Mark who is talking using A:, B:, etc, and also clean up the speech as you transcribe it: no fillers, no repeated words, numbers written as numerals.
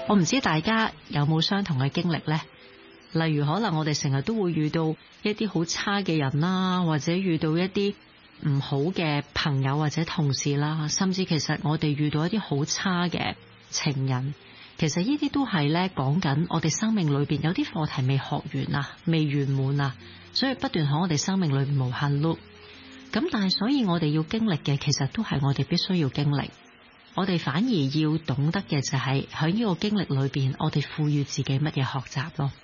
A: 我唔知大家有冇相同嘅經歷呢？例如可能我哋成日都會遇到一啲好差嘅人啦，或者遇到一啲唔好嘅朋友或者同事啦，甚至其實我哋遇到一啲好差嘅情人。其實呢啲都係咧講緊我哋生命裏邊有啲課題未學完啊，未圓滿啊，所以不斷喺我哋生命裏邊無限 loop。咁但係所以我哋要經歷嘅，其實都係我哋必須要經歷。我哋反而要懂得嘅就係喺呢個經歷裏邊，我哋賦予自己乜嘢學習咯。